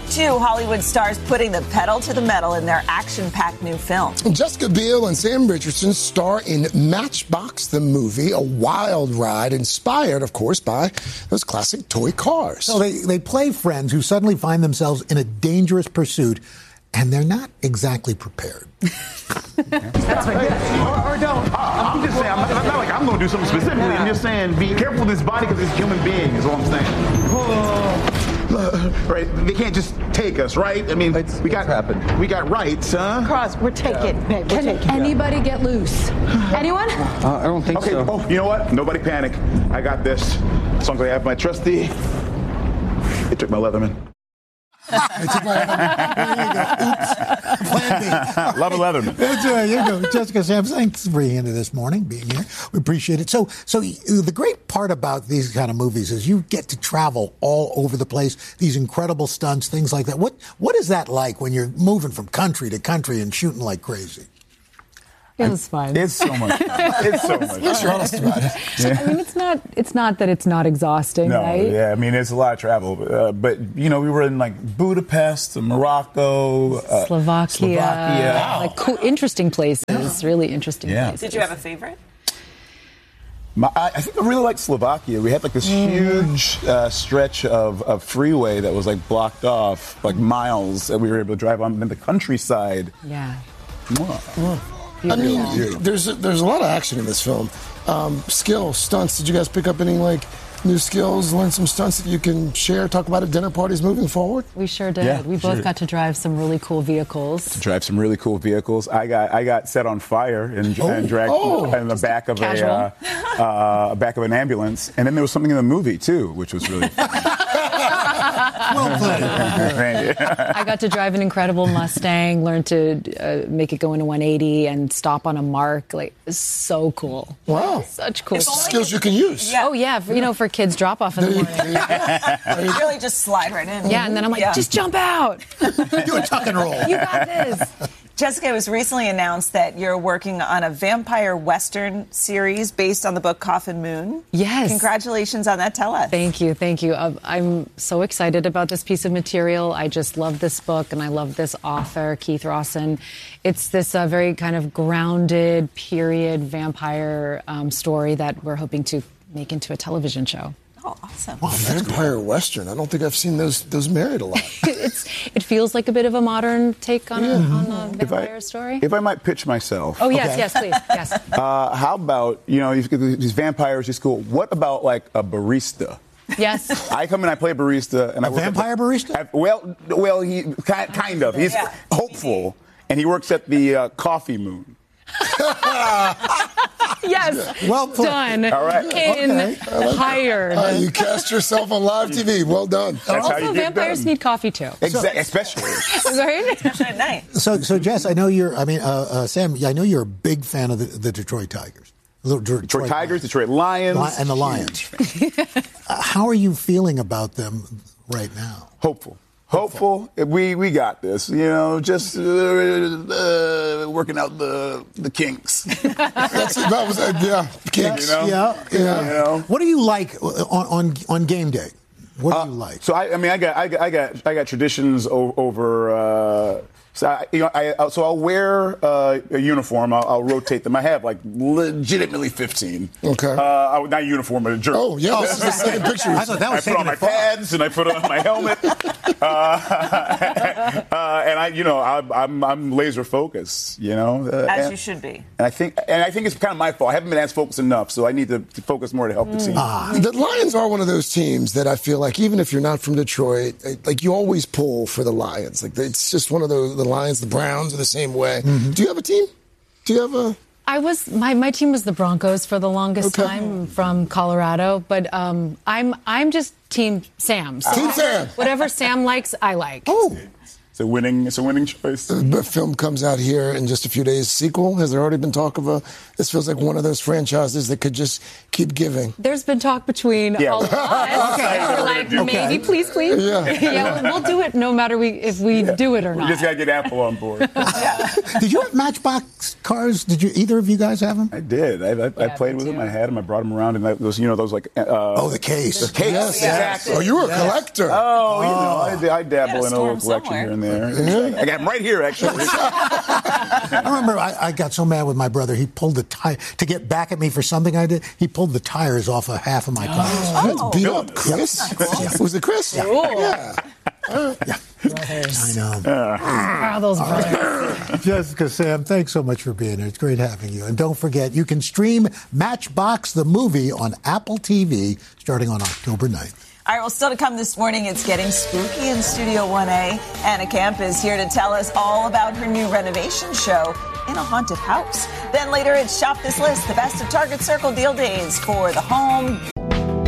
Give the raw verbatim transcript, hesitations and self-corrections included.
two Hollywood stars putting the pedal to the metal in their action-packed new film. Jessica Biel and Sam Richardson star in Matchbox the movie, a wild ride inspired, of course, by those classic toy cars. So they, they play friends who suddenly find themselves in a dangerous pursuit, and they're not exactly prepared. That's right. Or, or don't. I'm just saying, I'm not, I'm not like I'm going to do something specifically. I'm just saying, be careful with this body because it's a human being, is all I'm saying. Uh, right? They can't just take us, right? I mean, it's, we got happened. We got rights, huh? Cross, we're taking. Yeah. We're Can taking. anybody get loose? Anyone? Uh, I don't think okay. so. Oh, you know what? Nobody panic. I got this. As long as I have my trusty. They took my Leatherman. There you go. Oops. Plan B. Love a Leatherman. There you go. Jessica Sam, thanks for being here this morning, being here. We appreciate it. So, so the great part about these kind of movies is you get to travel all over the place, these incredible stunts, things like that. What What is that like when you're moving from country to country and shooting like crazy? It was fun. It's so much fun. It's so much fun. You're honest about it. Yeah. I mean, it's not. It's not that it's not exhausting, no, right? Yeah, I mean, it's a lot of travel. Uh, but you know, we were in like Budapest, Morocco, uh, Slovakia, Slovakia. Wow. Like cool, interesting places. Yeah. Really interesting yeah. places. Did you have a favorite? My, I think I really liked Slovakia. We had like this mm. huge uh, stretch of, of freeway that was like blocked off, like miles, that we were able to drive on in the countryside. Yeah. Wow. I mean, there's a, there's a lot of action in this film. Um, skill, stunts. Did you guys pick up any like new skills, learn some stunts that you can share, talk about at dinner parties moving forward? We sure did. Yeah, we both sure. got to drive some really cool vehicles. To drive some really cool vehicles. I got I got set on fire and, oh, and dragged oh, in the back of a uh, uh, back of an ambulance. And then there was something in the movie too, which was really fun. Well played. I got to drive an incredible Mustang, learn to uh, make it go into one eighty and stop on a mark. Like, it's so cool. Wow. Such cool it's skills you can use. Yeah. Oh, yeah. For, you know, for kids drop off in the morning. You really just slide right in. Yeah, and then I'm like, yeah. just jump out. Do a tuck and roll. You got this. Jessica, it was recently announced that you're working on a vampire Western series based on the book Coffin Moon. Yes. Congratulations on that. Tell us. Thank you. Thank you. Uh, I'm so excited about this piece of material. I just love this book, and I love this author, Keith Rawson. It's this uh, very kind of grounded period vampire um, story that we're hoping to make into a television show. Oh, awesome. Wow, vampire Western. I don't think I've seen those those married a lot. it's It feels like a bit of a modern take on, yeah. a, on a vampire if I, story. If I might pitch myself. Oh, yes, okay. yes, please. Yes. Uh, how about, you know, these vampires, these cool. What about, like, a barista? Yes. I come in, I play barista. and A I work vampire the, barista? I, well, well, he kind, kind of. He's yeah. hopeful, and he works at the uh, Coffee Moon. Yes. Well put. Done. All right. In. Okay. Like hired. Uh, you cast yourself on live T V. Well done. That's also, how you vampires need coffee, too. Exactly. Especially. Right? Especially at night. So, so Jess, I know you're, I mean, uh, uh, Sam, I know you're a big fan of the, the Detroit Tigers. Detroit, Detroit Tigers, Detroit Lions. Li- and the Lions. uh, how are you feeling about them right now? Hopeful. Hopeful. We we got this. You know, just uh, uh, working out the the kinks. That's that was uh, yeah, kinks. You know? Yeah, yeah. You know? What do you like on on, on game day? What do uh, you like? So I, I mean, I got I got I got, I got traditions o- over. Uh, So, I, you know, I, so I'll wear uh, a uniform. I'll, I'll rotate them. I have like legitimately fifteen. Okay. Uh, I, not a uniform, but a jersey. Oh, yeah. This is the second picture. I thought that was I put on my pads and I put on my helmet. uh, uh, and I, you know, I, I'm I'm laser focused. You know, uh, as and, you should be. And I think, and I think it's kind of my fault. I haven't been as focused enough, so I need to, to focus more to help the team. Ah. The Lions are one of those teams that I feel like even if you're not from Detroit, like you always pull for the Lions. Like it's just one of those. The Lions, the Browns are the same way. Mm-hmm. Do you have a team? Do you have a? I was my, my team was the Broncos for the longest okay. time from Colorado, but um, I'm I'm just Team Sam. So Team Sam. Whatever Sam likes, I like. Oh. It's a winning, it's a winning choice. The film comes out here in just a few days. Sequel, has there already been talk of a? This feels like one of those franchises that could just keep giving. There's been talk between Yeah. a lot. Okay. We're like, Okay. maybe, please, please. Yeah. yeah we'll, we'll do it no matter we if we do it or We not. just got to get Apple on board. Did you have Matchbox cars? Did you either of you guys have them? I did. I, I, I played with them. I had them. I brought them around, and those, you know, those like. Uh, Oh, the case. The case. Yes. Exactly. Oh, you were a collector. Oh, you know, I, I dabble Yeah, in a little store 'em collection somewhere. here and there. I got them right here, actually. I remember I, I got so mad with my brother. He pulled the tire to get back at me for something I did. He pulled the tires off of half of my cars. Oh. Beat up Chris. Was it Chris? Yeah. I know. Ah, those brothers. Jessica, Sam, thanks so much for being here. It's great having you. And don't forget, you can stream Matchbox the movie on Apple T V starting on October ninth. All right, well, still to come this morning, it's getting spooky in Studio one A. Anna Camp is here to tell us all about her new renovation show in a haunted house. Then later, it's Shop This List, the best of Target Circle deal days for the home.